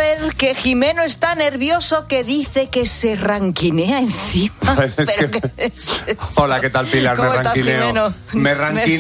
ver, que Jimeno está nervioso, que dice que se ranquinea encima. Hola, ¿qué tal, Pilar? ¿Cómo estás, Jimeno? Me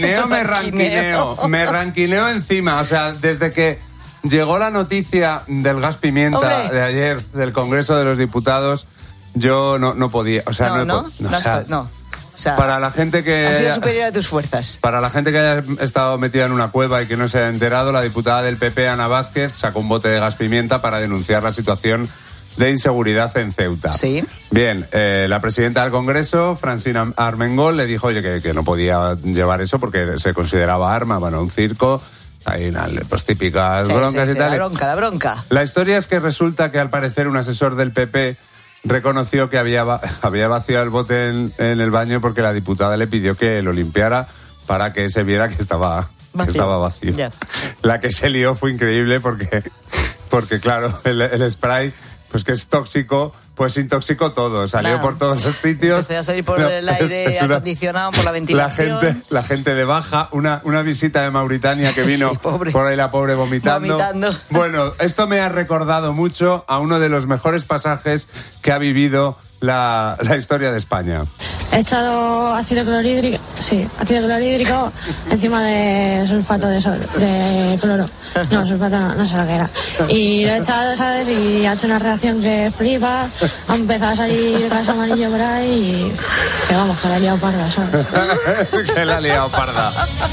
ranquineo encima. O sea, desde que llegó la noticia del gas pimienta, ¡hombre!, de ayer, del Congreso de los Diputados, yo no podía. O sea, no. O sea, para la gente que... Ha sido superior a tus fuerzas. Para la gente que haya estado metida en una cueva y que no se haya enterado, la diputada del PP, Ana Vázquez, sacó un bote de gas pimienta para denunciar la situación de inseguridad en Ceuta. Sí. Bien, la presidenta del Congreso, Francina Armengol, le dijo, oye, que no podía llevar eso porque se consideraba arma, bueno, un circo. Ahí, pues típicas broncas y tal. La bronca. La historia es que resulta que al parecer un asesor del PP reconoció que había vaciado el bote en el baño porque la diputada le pidió que lo limpiara para que se viera que estaba vacío. Yeah. La que se lió fue increíble porque claro, el spray, pues que es tóxico, pues intoxicó todo, salió por todos los sitios. Empezó a salir por el aire acondicionado, por la ventilación. La gente de baja, una visita de Mauritania que vino, sí, por ahí la pobre vomitando. Bueno, esto me ha recordado mucho a uno de los mejores pasajes que ha vivido la historia de España. He echado ácido clorhídrico encima de sulfato de cloro. No, sulfato no sé lo que era. Y lo he echado, ¿sabes? Y ha hecho una reacción que flipa. Ha empezado a salir gas amarillo por ahí y... Que vamos, que la ha liado parda, ¿sabes? Que la ha liado parda.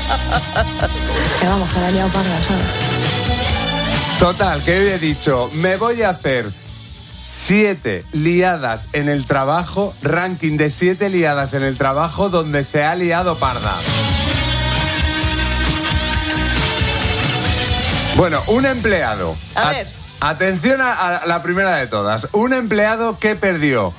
¿Sabes? Total, que he dicho, me voy a hacer 7 liadas en el trabajo, ranking de 7 liadas en el trabajo donde se ha liado parda. Bueno, un empleado. A ver. Atención a la primera de todas. Un empleado que perdió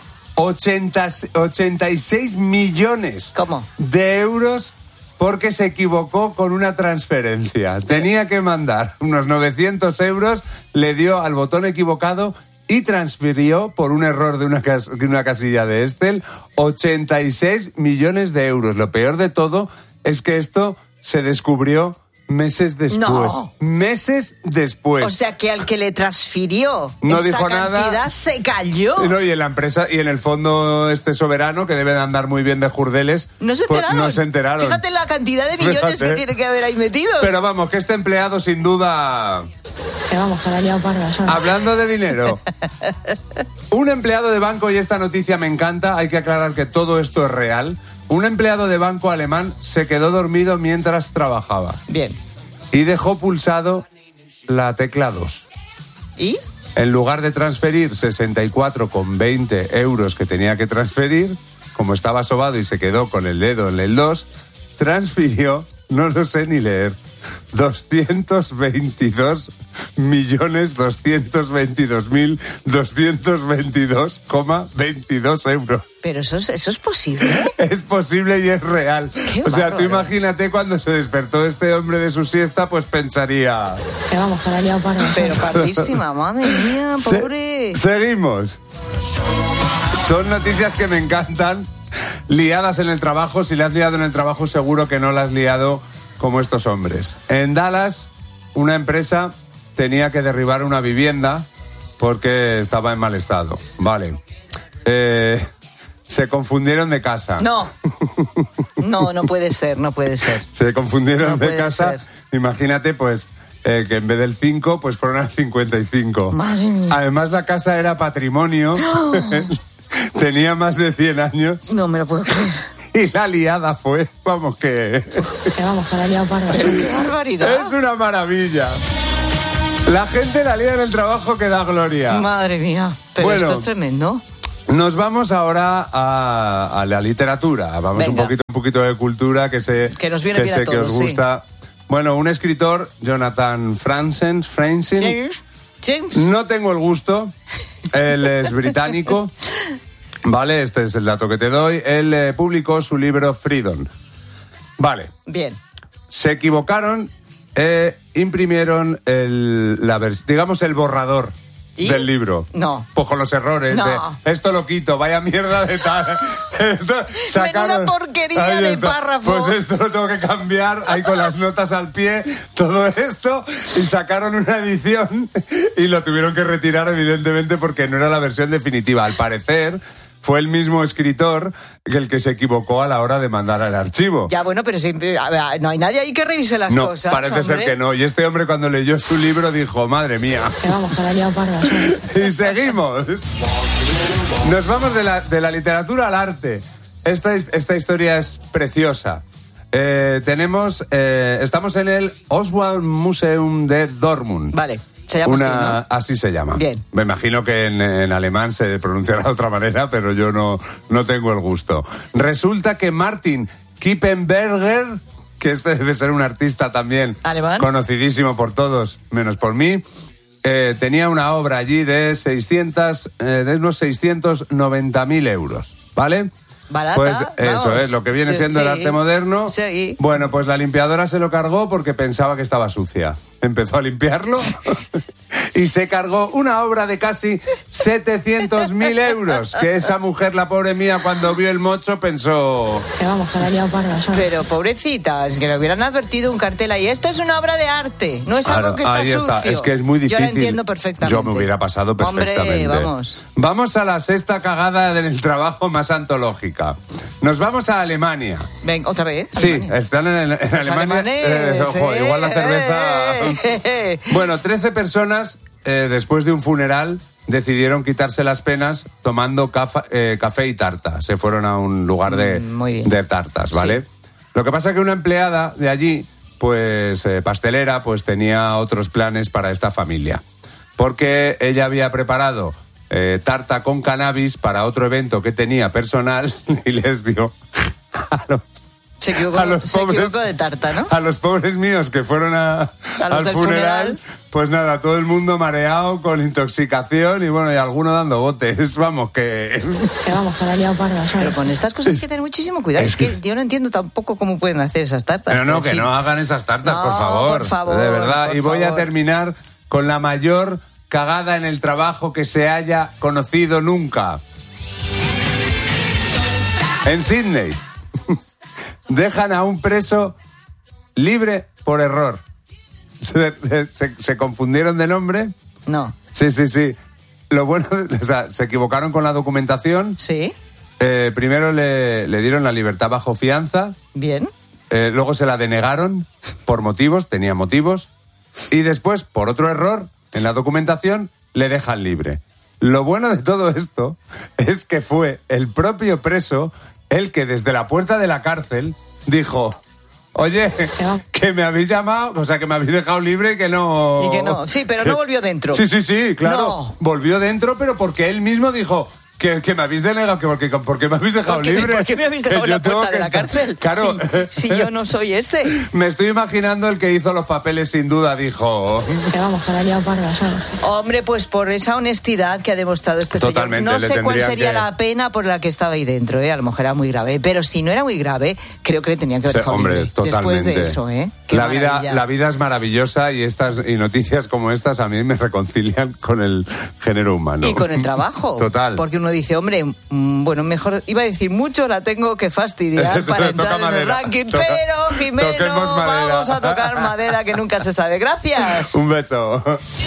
86 millones de euros porque se equivocó con una transferencia. Tenía que mandar unos 900 euros, le dio al botón equivocado y transfirió por un error de una casilla de Excel 86 millones de euros. Lo peor de todo es que esto se descubrió meses después. No. Meses después. O sea que al que le transfirió no esa dijo cantidad nada, se cayó. No, y en la empresa y en el fondo soberano, que debe de andar muy bien de jurdeles, no se enteraron. Fíjate la cantidad de millones que tiene que haber ahí metidos. Pero vamos, que este empleado sin duda... Que vamos, que la ha liado parda, ¿sabes? Hablando de dinero, un empleado de banco, y esta noticia me encanta, hay que aclarar que todo esto es real. Un empleado de banco alemán se quedó dormido mientras trabajaba. Bien. Y dejó pulsado la tecla 2. ¿Y? En lugar de transferir 64,20 euros que tenía que transferir, como estaba sobado y se quedó con el dedo en el 2, transfirió, no lo sé ni leer, 222.222.222,22 euros. ¿Pero eso es posible? Es posible y es real. Qué o sea, bárbaro. tú imagínate cuando se despertó este hombre de su siesta, pues pensaría... Que vamos, que la ha liado parda. Pero pardísima, madre mía, pobre. Seguimos. Son noticias que me encantan. Liadas en el trabajo. Si la has liado en el trabajo, seguro que no la has liado como estos hombres. En Dallas, una empresa tenía que derribar una vivienda porque estaba en mal estado. Vale. Se confundieron de casa. No puede ser. Se confundieron de casa. Imagínate, pues, que en vez del 5, pues fueron al 55. Madre mía. Además, la casa era patrimonio. Tenía más de 100 años. No me lo puedo creer. Y la liada fue, vamos que... Que vamos, que la ha liado parda. ¡Qué barbaridad! Es una maravilla. La gente la lía en el trabajo que da gloria. Madre mía, pero bueno, esto es tremendo. Nos vamos ahora a la literatura. Vamos un poquito de cultura que sé que nos viene bien a todos, que os gusta. Sí. Bueno, un escritor, Jonathan Franzen. James. No tengo el gusto. Él es británico. Vale, este es el dato que te doy. Él publicó su libro Freedom. Vale. Bien. Se equivocaron, imprimieron el borrador del libro. No. Pues con los errores de esto lo quito, vaya mierda de tal. Menuda porquería de párrafo. Pues esto lo tengo que cambiar, ahí con las notas al pie, todo esto, y sacaron una edición y lo tuvieron que retirar, evidentemente, porque no era la versión definitiva. Al parecer, fue el mismo escritor el que se equivocó a la hora de mandar al archivo. Ya, bueno, pero siempre, no hay nadie ahí que revise las cosas. No, parece ser que no. Y este hombre, cuando leyó su libro, dijo, madre mía. Que vamos, que la he liado parda. Y seguimos. Nos vamos de la literatura al arte. Esta historia es preciosa. Estamos en el Oswald Museum de Dortmund. Vale. Se llama así, ¿no? Así se llama. Bien. Me imagino que en alemán se pronunciará de otra manera, pero yo no tengo el gusto. Resulta que Martin Kippenberger, que este debe ser un artista también ¿alemán? Conocidísimo por todos, menos por mí, tenía una obra allí de unos 690.000 euros, ¿vale? Barata, pues eso vamos. es lo que viene siendo el arte moderno. Sí. Bueno, pues la limpiadora se lo cargó porque pensaba que estaba sucia. Empezó a limpiarlo y se cargó una obra de casi 700.000 euros. Que esa mujer, la pobre mía, cuando vio el mocho pensó... Que vamos, que la he liado parda. Pero pobrecita, es que le hubieran advertido un cartel ahí. Esto es una obra de arte, no es algo que está sucio. Es que es muy difícil. Yo lo entiendo perfectamente. Yo me hubiera pasado perfectamente. Hombre, Vamos a la sexta cagada en el trabajo más antológica. Nos vamos a Alemania. Ven, ¿otra vez? Sí, Alemania. están en Alemania. Ojo, igual la cerveza... Bueno, 13 personas, después de un funeral, decidieron quitarse las penas tomando café y tarta. Se fueron a un lugar de tartas, ¿vale? Sí. Lo que pasa es que una empleada de allí, pues pastelera, pues tenía otros planes para esta familia. Porque ella había preparado tarta con cannabis para otro evento que tenía personal y les dio a los... Se equivocó de tarta, ¿no? A los pobres míos que fueron al funeral, pues nada, todo el mundo mareado, con intoxicación y bueno, y alguno dando botes, vamos, que vamos, que la he liado parda. Pero con estas cosas hay que tener muchísimo cuidado. Es que yo no entiendo tampoco cómo pueden hacer esas tartas. Pero no, que no hagan esas tartas, por favor. De verdad. Y voy a terminar con la mayor cagada en el trabajo que se haya conocido nunca. En Sydney. Dejan a un preso libre por error. ¿Se confundieron de nombre? No. Sí. Lo bueno, o sea, se equivocaron con la documentación. Sí. Primero le dieron la libertad bajo fianza. Bien. Luego se la denegaron tenía motivos. Y después, por otro error en la documentación, le dejan libre. Lo bueno de todo esto es que fue el propio preso el que desde la puerta de la cárcel dijo, oye, que me habéis llamado, o sea, que me habéis dejado libre y que no... Y que no, sí, pero no volvió dentro. Sí, claro. No. Volvió dentro, pero porque él mismo dijo... Que me habéis denegado, porque me habéis dejado libre. ¿Por qué me habéis dejado en la puerta de la cárcel? Claro. Si yo no soy este. Me estoy imaginando el que hizo los papeles, sin duda, dijo... Que vamos, que la he liado parda, ¿sabes? Hombre, pues por esa honestidad que ha demostrado este Totalmente, señor. No sé cuál sería la pena por la que estaba ahí dentro, A lo mejor era muy grave. Pero si no era muy grave, creo que le tenían que haber dejado libre. Totalmente. Después de eso, La vida es maravillosa y noticias como estas a mí me reconcilian con el género humano. Y con el trabajo. Total. Porque uno dice, hombre, bueno, mejor, iba a decir, mucho la tengo que fastidiar para entrar en el ranking, pero Jimeno, vamos a tocar madera, que nunca se sabe. Gracias. Un beso.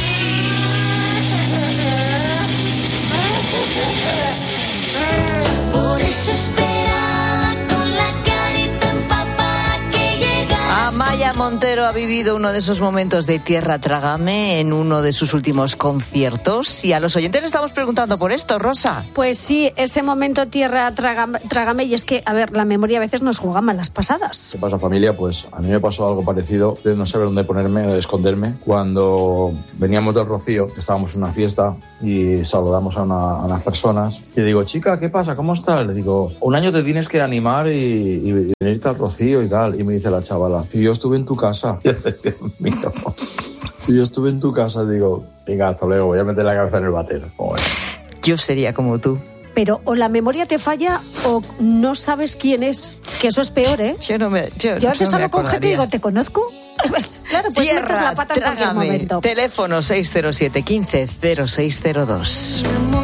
Por eso espera con la carita empapada que llega. Amaya Montero ha vivido uno de esos momentos de tierra trágame en uno de sus últimos conciertos y a los oyentes le estamos preguntando por esto, Rosa. Pues sí, ese momento tierra trágame, y es que, a ver, la memoria a veces nos juega malas pasadas. ¿Qué pasa, familia? Pues a mí me pasó algo parecido de no saber dónde ponerme o de esconderme. Cuando veníamos del Rocío, estábamos en una fiesta y saludamos a unas personas y le digo, chica, ¿qué pasa? ¿Cómo estás? Le digo, un año te tienes que animar y venirte al Rocío y tal. Y me dice la chavala, y yo estuve en tu casa. Dios mío. Y yo estuve en tu casa, digo, venga, hasta luego, voy a meter la cabeza en el váter. Joder. Yo sería como tú. Pero o la memoria te falla o no sabes quién es, que eso es peor, ¿eh? Yo a veces hablo con gente y digo, ¿te conozco? Claro, puedes meter la pata en cualquier trágame. momento. Teléfono 607 15 0602.